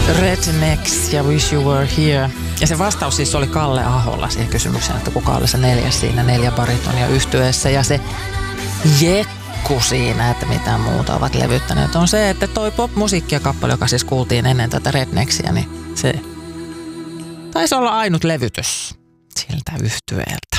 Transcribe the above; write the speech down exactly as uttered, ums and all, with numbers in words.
Rednecks ja Wish You Were Here. Ja se vastaus siis oli Kalle Aholla siihen kysymykseen, että kuka oli se neljäs siinä neljä baritonia yhtyeessä. Ja se jekku siinä, että mitä muuta ovat levyttäneet, on se, että toi pop-musiikkia kappale, joka siis kuultiin ennen tätä Rednecksia, niin se taisi olla ainut levytys siltä yhtyeeltä.